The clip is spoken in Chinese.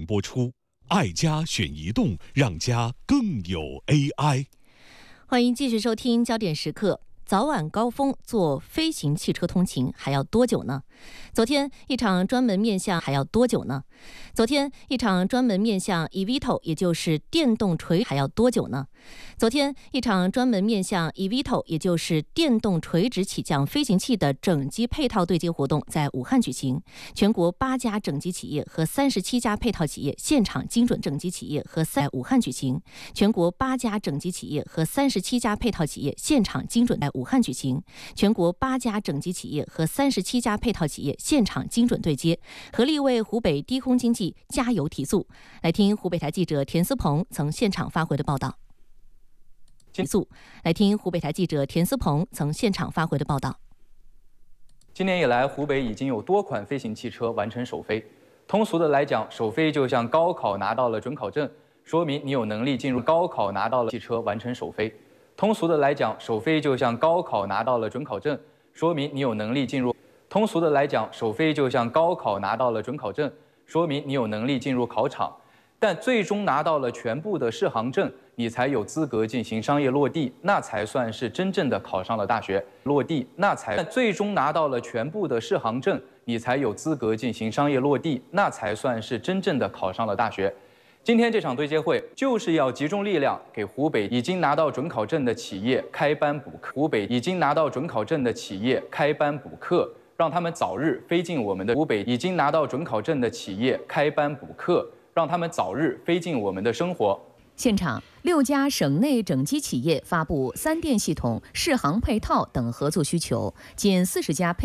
频播出。爱家选移动，让家更有 AI。 欢迎继续收听焦点时刻。早晚高峰坐飞行汽车通勤还要多久呢？昨天一场专门面向 eVTOL， 也就是电动垂还要多久呢？昨天一场专门面向 eVTOL， 也就是电动垂直起降飞行器的整机配套对接活动在武汉举行，全国8家整机企业和37家配套企业现场精准整机企业和在武汉举行，全国8家整机企业和37家配套企业现场精准在武汉举行，全国8家整机企业和37家配套企业现场精准对接，合力为湖北低空经济加油提速。来听湖北台记者田思鹏从现场发回的报道。 今年以来，湖北已经有多款飞行汽车完成首飞。通俗的来讲，首飞就像高考拿到了准考证，说明你有能力进入高考拿到了汽车完成首飞。通俗的来讲，首飞就像高考拿到了准考证，说明你有能力进入。通俗的来讲，首飞就像高考拿到了准考证，说明你有能力进入考场。但最终拿到了全部的适航证，你才有资格进行商业落地，那才算是真正的考上了大学。但最终拿到了全部的适航证，你才有资格进行商业落地，那才算是真正的考上了大学。今天这场对接会就是要集中力量，给湖北已经拿到准考证的企业开班补课。让他们早日飞进我们的生活。 现场，6家省内整机企业发布3电系统、适航配套等合作需求，近40家配